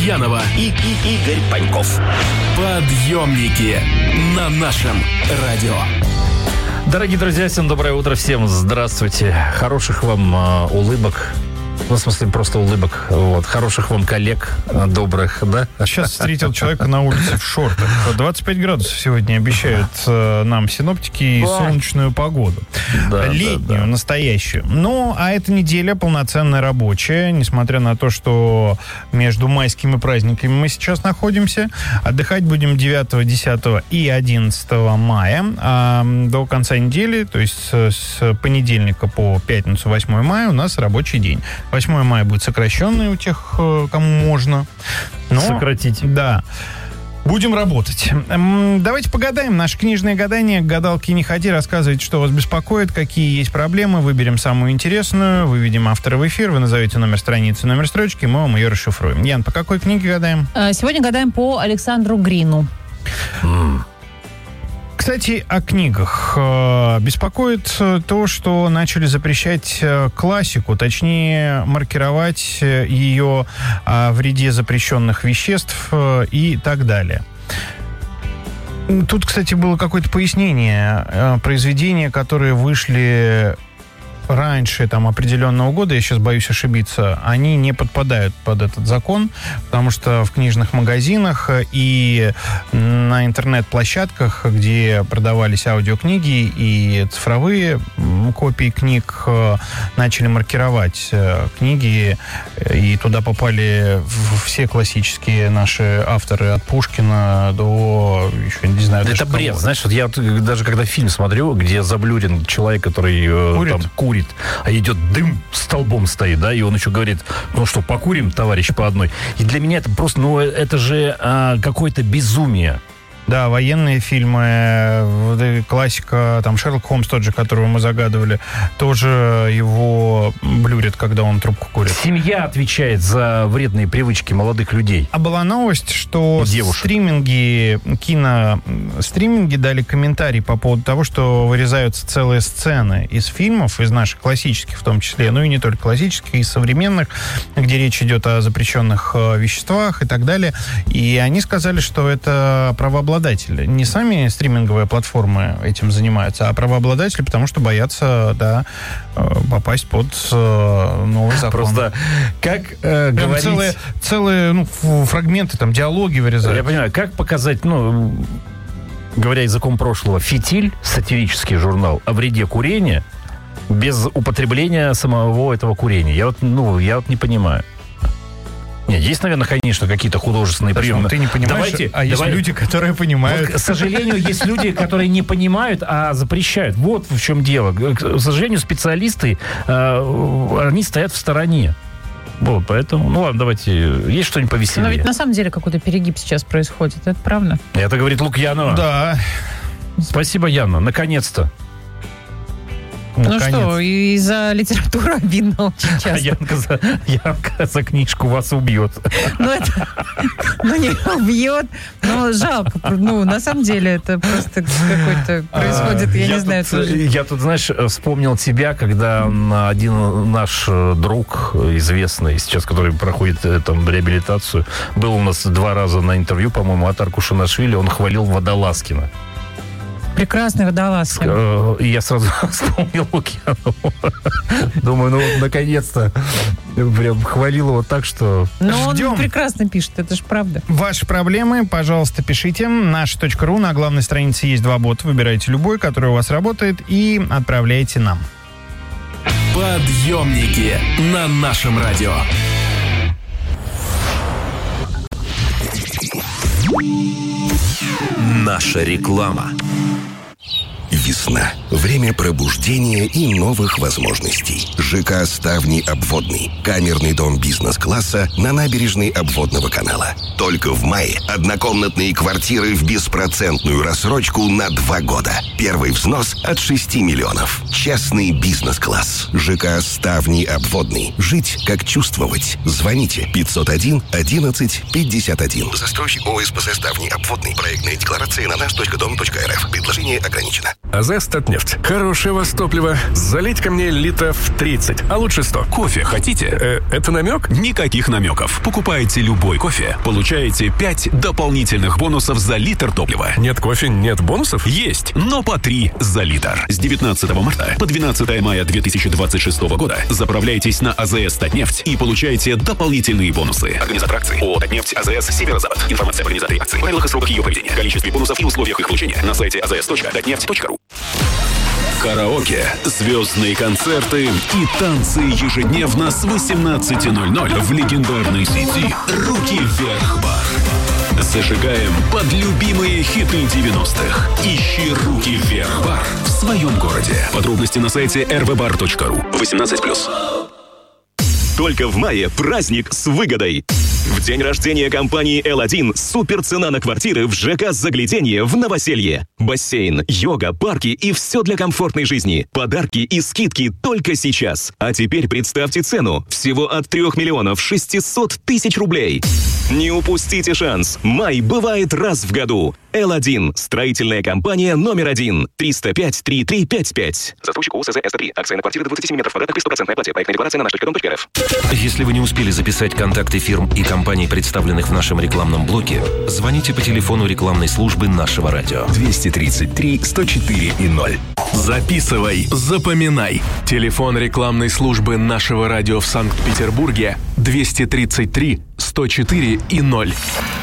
Лукьянова и Игорь Паньков. Подъемники на нашем радио. Дорогие друзья, всем доброе утро, всем здравствуйте. Хороших вам улыбок. Ну, в смысле, просто улыбок. Вот. Хороших вам коллег, добрых, да? Сейчас встретил человека на улице в шортах. 25 градусов сегодня обещают нам синоптики и солнечную погоду. Да, летнюю, настоящую. Ну, а эта неделя полноценная рабочая, несмотря на то, что между майскими праздниками мы сейчас находимся. Отдыхать будем 9, 10 и 11 мая. А до конца недели, то есть с понедельника по пятницу 8 мая у нас рабочий день. 8 мая будет сокращенный у тех, кому можно. Но, сократить. Да. Будем работать. Давайте погадаем. Наше книжное гадание. К гадалке не ходи. Рассказывайте, что вас беспокоит, какие есть проблемы. Выберем самую интересную. Выведем автора в эфир. Вы назовете номер страницы, номер строчки. Мы вам ее расшифруем. Ян, по какой книге гадаем? Сегодня гадаем по Александру Грину. Кстати, о книгах. Беспокоит то, что начали запрещать классику, точнее, маркировать ее о вреде запрещенных веществ и так далее. Тут, кстати, было какое-то пояснение. Произведения, которые вышли раньше там определенного года, я сейчас боюсь ошибиться, они не подпадают под этот закон, потому что в книжных магазинах и на интернет-площадках, где продавались аудиокниги и цифровые копии книг, начали маркировать книги, и туда попали все классические наши авторы от Пушкина до, еще не знаю, это бред, знаешь, вот я даже когда фильм смотрю, где заблюрен человек, который там курит, а идет дым, столбом стоит, да, и он еще говорит, ну что, покурим, товарищ, по одной. И для меня это просто, ну, это же какое-то безумие. Да, военные фильмы, классика, там, Шерлок Холмс тот же, которого мы загадывали, тоже его блюрят, когда он трубку курит. Семья отвечает за вредные привычки молодых людей. А была новость, что стриминги дали комментарий по поводу того, что вырезаются целые сцены из фильмов, из наших классических в том числе, ну и не только классических, и современных, где речь идет о запрещенных веществах и так далее. И они сказали, что это правообладатели. Не сами стриминговые платформы этим занимаются, а правообладатели, потому что боятся, да, попасть под новый закон. Просто как говорить... Целые фрагменты, там, диалоги вырезают. Я понимаю, как показать, говоря языком прошлого, «Фитиль», сатирический журнал, о вреде курения без употребления самого этого курения. Я вот не понимаю. Нет, есть, наверное, конечно, какие-то художественные приемы. Ты не понимаешь, есть люди, которые понимают. Вот, к сожалению, есть люди, которые не понимают, а запрещают. Вот в чем дело. К сожалению, специалисты, они стоят в стороне. Вот, поэтому, ладно, давайте. Есть что-нибудь повеселее? Но ведь на самом деле какой-то перегиб сейчас происходит. Это правда? Это говорит Лукьянова. Да. Спасибо, Яна. Наконец-то. Ну что, из-за литературы обидно очень часто. Янка за книжку вас убьет. Не убьет, но жалко. На самом деле это просто какой-то происходит, я не знаю. Я тут, знаешь, вспомнил тебя, когда один наш друг известный, сейчас который проходит там реабилитацию, был у нас 2 раза на интервью, по-моему, от Аркушинашвили, он хвалил Водолазкина. Прекрасный Водолазкин. И я сразу вспомнил Лукьянову. Думаю, наконец-то. Прям хвалил его так, что... Но он прекрасно пишет, это же правда. Ваши проблемы, пожалуйста, пишите. Наша.ру, на главной странице есть 2 бота. Выбирайте любой, который у вас работает, и отправляйте нам. Подъемники на нашем радио. Наша реклама. Весна. Время пробуждения и новых возможностей. ЖК «Ставни Обводный». Камерный дом бизнес-класса на набережной Обводного канала. Только в мае однокомнатные квартиры в беспроцентную рассрочку на 2 года. Первый взнос от 6 миллионов. Частный бизнес-класс. ЖК «Ставни Обводный». Жить как чувствовать. Звоните 501 11 51. Застройщик ОСПС «Ставни Обводный». Проектная декларация на наш.дом.рф. Предложение ограничено. АЗС Татнефть. Хорошее у вас топливо. Залить ко мне литров 30, а лучше 100. Кофе хотите? Это намек? Никаких намеков. Покупаете любой кофе, получаете 5 дополнительных бонусов за литр топлива. Нет кофе, нет бонусов? Есть, но по 3 за литр. С 19 марта по 12 мая 2026 года заправляйтесь на АЗС Татнефть и получаете дополнительные бонусы. Организатор акции ООО «Татнефть», АЗС «Северо-Запад». Информация об организаторе акции, правилах и сроках ее проведения, количестве бонусов и условиях их получения на сайте azs.tatneft.ru. Караоке, звездные концерты и танцы ежедневно с 18:00 в легендарной сети «Руки вверх бар». Зажигаем под любимые хиты 90-х. Ищи «Руки вверх бар» в своем городе. Подробности на сайте rvbar.ru. 18+. Только в мае праздник с выгодой. В день рождения компании L1 супер цена на квартиры в ЖК «Загляденье» в Новоселье. Бассейн, йога, парки и все для комфортной жизни. Подарки и скидки только сейчас. А теперь представьте цену. Всего от 3 600 000 рублей. Не упустите шанс. Май бывает раз в году. L1. Строительная компания номер 1. 305-3355. Застройщик ООО СЗ-СТ3. Акция на квартиры до 27 метров квадратных и 100% оплате. Проектная декларация на наш.дом.рф. Если вы не успели записать контакты фирм и компаний, представленных в нашем рекламном блоке, звоните по телефону рекламной службы нашего радио. 233 104 и 0. Записывай, запоминай. Телефон рекламной службы нашего радио в Санкт-Петербурге 233 104 и 0.